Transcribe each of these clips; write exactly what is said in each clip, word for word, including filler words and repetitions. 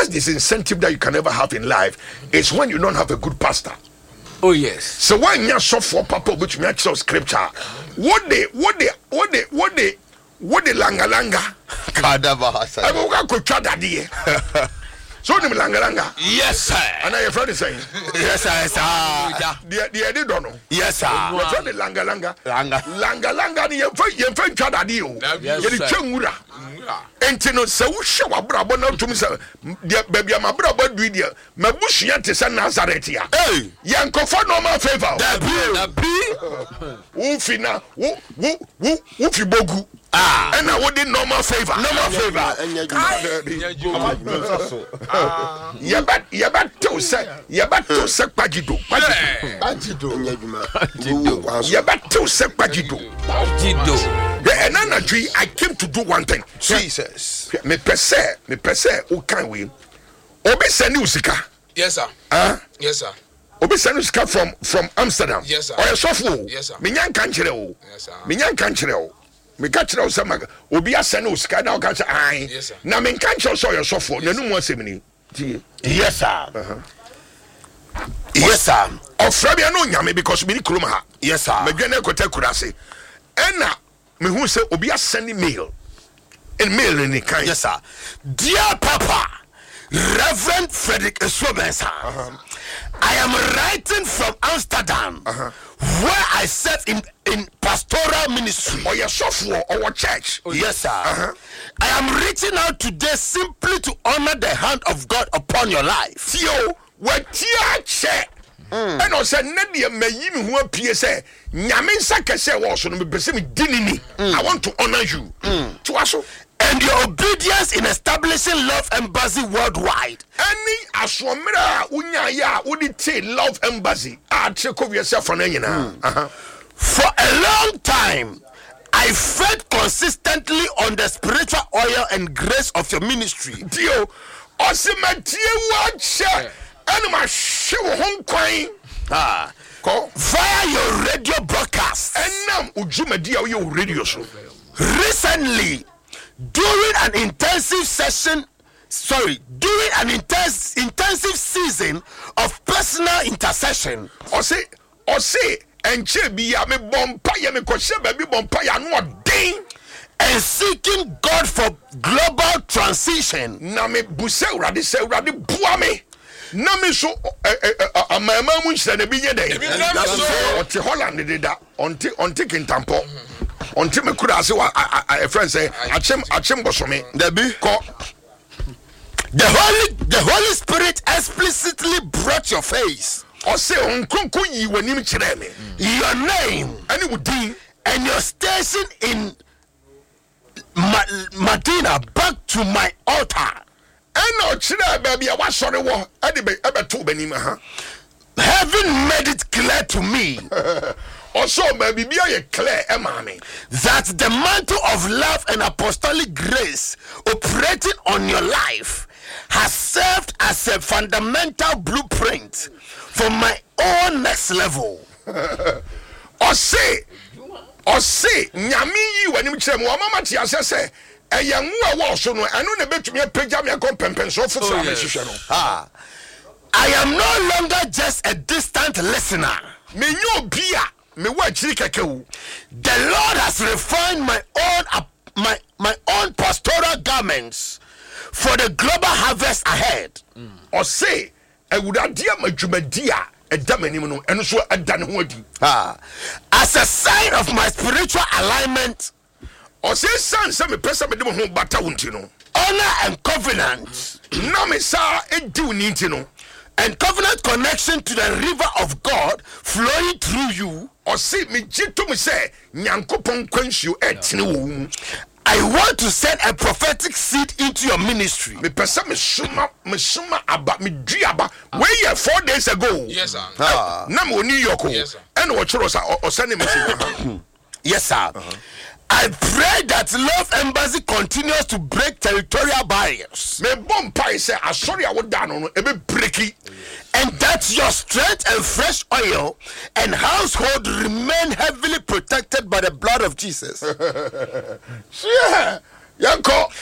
biggest disincentive that you can ever have in life is when you don't have a good pastor. Oh yes. So when you so for papa which me actual scripture, what they what they what they what they what they langa langa. Kadabahasa. I will go to daddy. So ni langa langa. Yes sir. And I your friend is saying. Yes sir. Sir. The the they don't know. Yes sir. Your friend is langa langa. Langa. Langa langa ni your friend your friend to daddy o. You the chengura. Enti no se wo hwe wabrabo na tum se de baby am abrabo du de mabusua te se Nazareth ya eh yankofo normal favor da bi da bi wo fina wo wo wo wo fi bogu ah and I would normal favor normal favor ah ya ba ya ba to se ya ba to se kwagido kwagido kwagido ya ba to se kwagido kwagido. And then I came to do one thing. Jesus. Me pese, me pese o kan we. Obi send usika. Yes sir. Ah? Yes sir. Obi send usika from from Amsterdam. Yes sir. Oya sofo. Yes sir. Me nyan kan kire o. Yes sir. Me nyan kan kire o. Me ka kire o se maga. Obi a send usika na o kan say ai. Yes sir. Na me kan kire so oya sofo. Na nu mo asem ni. Yes sir. Uh-huh. Yes sir. Ofra bia no nyame because me ni kroma ha. Yes sir. Me dwane kota kurase. Ena me who say obi a send mail. In mail in the kind. Yes sir. Dear Papa, Reverend Frederick Eswobensa, uh-huh. I am writing from Amsterdam, uh-huh. where I serve in, in pastoral ministry. Or your software or your church. Oh, yes, sir. Uh-huh. I am reaching out today simply to honor the hand of God upon your life. Tio, what tia check? And I said, Nadia may you who appear say, Yamin Saka say, also, me dinini. I want to honor you. Mm. To also. And your obedience in establishing Love Embassy worldwide. Any aswamira unya ya udite Love Embassy. Ah, check of yourself for na. For a long time, I fed consistently on the spiritual oil and grace of your ministry. Dio, osimatie watch. And my show home coin. Ah, via your radio broadcast. And now ujumadia your radio show. Recently, during an intensive session, sorry, during an intense intensive season of personal intercession. Or say, or say, and chebi ya me bompa ya me koshe baby bompa ya no ding. And seeking God for global transition. Na me buse urade se urade bua me. Na me so amama mu nhyɛ na bi nye dɛ. Ɔte Holland de da. Ɔnte ɔnte kintampo. Ɔnte me kura ase wa a friend say achem achem bosome. Dabi ko. The Holy the Holy Spirit explicitly brought your face. Ɔse onkonko yi wanim kyerɛ me. Your name and it din and your station in Ma- Medina back to my altar. And no chira baby, I was sorry. What I did about two benim, huh? Having made it clear to me, also, baby, be a clear, mammy, that the mantle of love and apostolic grace operating on your life has served as a fundamental blueprint for my own next level. Or say, or say, Nyami, when you say, Mama Tia say. A young was so no, I know the bet to me a pajama compensation so for some. Ah, I am no longer just a distant listener. Me no beer, me watch the Lord has refined my own uh, my my own pastoral garments for the global harvest ahead. Mm. Or say, I would adhere my jumadia. And so I done ah, as a sign of my spiritual alignment. Or say, son, some person with whom bata untino. Honor and covenant. No, me sa it do nintino. And covenant connection to the river of God flowing through you. Or see me jitu me say, Nyankopon quench you etino. I want to send a prophetic seed into your ministry. Me person me suma me suma about me driaba. Where you four days ago. Yes, sir. Ah. Nam New York. Yes, sir. And what you or send me. Yes, sir. Uh-huh. I pray that Love Embassy continues to break territorial barriers. Me bomb pie say, I sorry I would down on a bit breaky. And that your strength and fresh oil and household remain heavily protected by the blood of Jesus. Yeah. Yanko.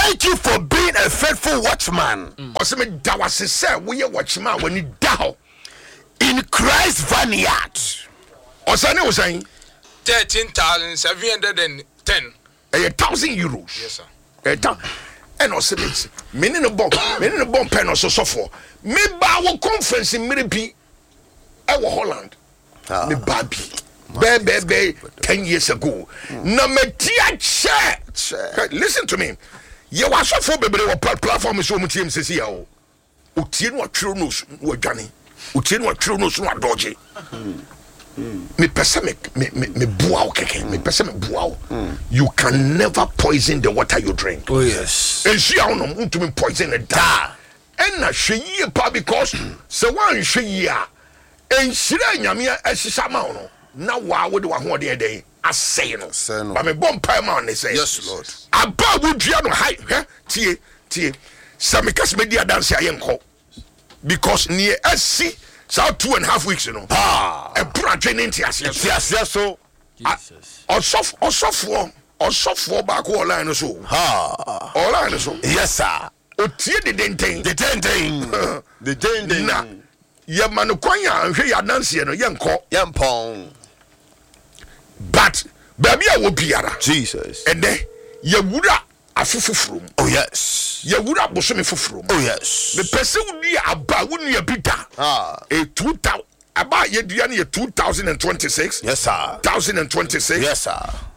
thank you for being a faithful watchman. Ose me da wase say wo ye watchman when you da in Christ vineyard. Ose ne wo saying thirteen thousand seven hundred ten. A thousand euros. Yes, sir. A thousand. And also, me in a bomb, me in a bomb pen or so so for. Me ba wo conference in Miribi, Ewa Holland. Me baby, baby, baby, ten years ago. Na me tia chair. Listen to me. You was so for baby or platform is so much him says here. Utien wa true news wa Johnny. Utien wa true news wa dodgy. Me pese me me me me bua keke me pese me bua. You can never poison the water you drink. Oh yes. And she no want to poison the da. And na hwe pa because se wan hwe yi a enhyira nyame ahihya ma no na wa wo de wa ho de den asay no. Ba me bom pa ma on say. Yes Lord. Aba wudua no hai hwe tie tie. Se me kas me dia dance ayenko. Because near asi so two and a half weeks, you know. Ah, a project in Tias, yes, yes, so. Jesus. Or soft, or soft for, or soft for back all line or so. Ha, all line or so. Yes, sir. O tear the denting, the denting, the denting. Nah, ya manuquanya and here Nancy and a young cop, young pong. But, baby, I will be ara. Jesus. And then, ya would a fufu. Oh, yes. Ya would have bosom from. Oh, yes. The person would be about wouldn't you be that? Ah, a two thousand about ye year two thousand and twenty six. Yes, sir. Thousand and twenty six. Yes, sir.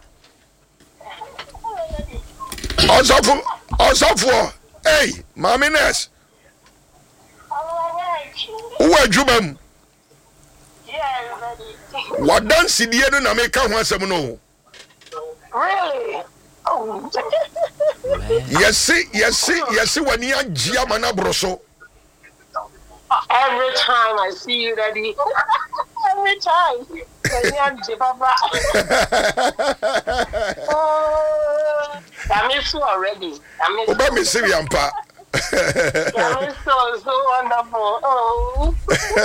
Also for, also for, hey, Mammy Ness. Who are you, ma'am? What done see the other American once a no? Really? Oh. Yes, see, yes, see, yes, see, when you are Giamana Broso. Every time I see you, Daddy. Every time. When you are Jibaba. Oh, I miss you already. I miss you. Oh, miss you, Yampa. I miss so, so wonderful. Oh.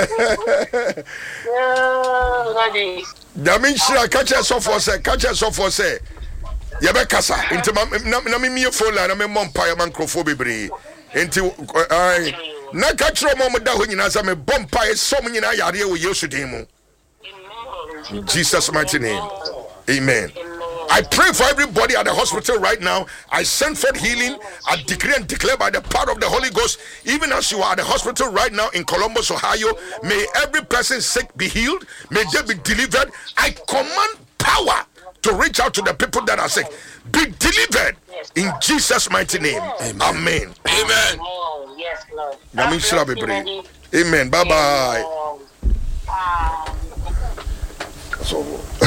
Yeah, Daddy. That means I catch us off for say, catch us off for say. Yabe kasa into na me me phone line na me mompa ya microphone bebre into ai na ka kiro mo da ho nyina sa me bompa e som nyina yare wo Yesu din mu in Jesus mighty name. Amen. I pray for everybody at the hospital right now. I send forth healing. I decree and declare by the power of the Holy Ghost, even as you are at the hospital right now in Columbus, Ohio, may every person sick be healed. May they be delivered. I command power to reach out to the people that are sick. Be delivered in Jesus' mighty name. Amen. Amen. Amen. Oh, yes, Lord. Amen. Amen. Bye bye. So,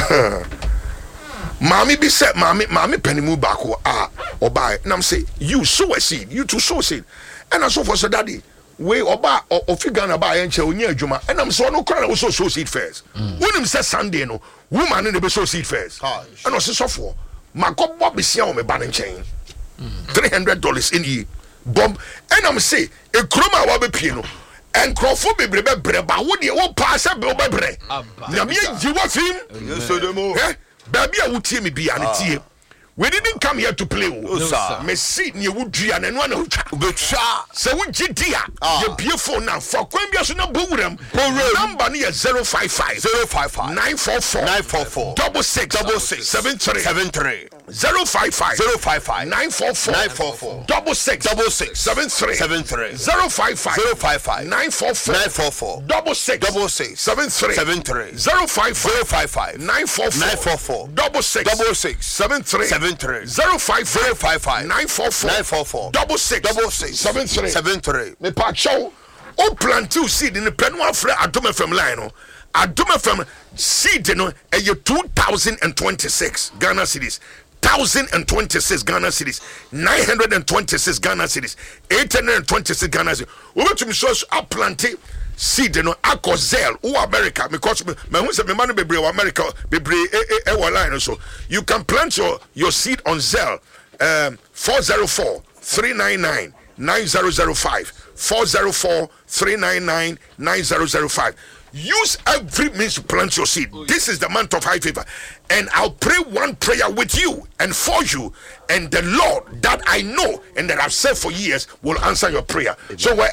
Mommy be said, Mommy, Mommy penny move back ah or buy. And I'm saying, you sow a seed, you too sow seed. And I saw for so daddy. We oba or figure na buy and show near Juma. And I'm so no cry also sow seed first. When him says Sunday no woman in the sow seed first. And also so for my cop Bob is here on my banning chain. Three hundred dollars in ye bomb. And I'm say a chroma wabe piano. And Crawford be brebe breba would you won't pass up over bre. Namia you was him? Yes, so the more. Baby, I would see me be an idiot. We didn't come here to play. Oh, sir. Me sit near Woodrian and one of the so would you dear? You're beautiful now. For Quambia, so no boom. Number near zero five five zero five five nine four four nine four four double six double six seven three seven three zero five five zero five five nine four four nine four four double six double six seven three seven three zero five five zero five five nine four four nine four four double six double six seven three seven three zero five zero five five nine four four nine four four double six double six seven three seven three zero five zero five five nine four four nine four four double six double six seven three seven three. Me pa show o plant two seed in the pen one fra Adom F M line no Adom F M seed no e ye two thousand twenty-six Ghana cedis one thousand twenty-six Ghana cedis nine hundred twenty-six Ghana cedis eight hundred twenty-six Ghana cedis we want to show up plant seed no akozel o America because me who say me man bebre o America bebre e e line so you can plant your your seed on Zelle um four zero four three nine nine nine zero zero five four zero four three nine nine nine zero zero five. use every means to plant your seed. This is the month of high favor, and I'll pray one prayer with you and for you, and the Lord that I know and that I've said for years will answer your prayer. Amen. So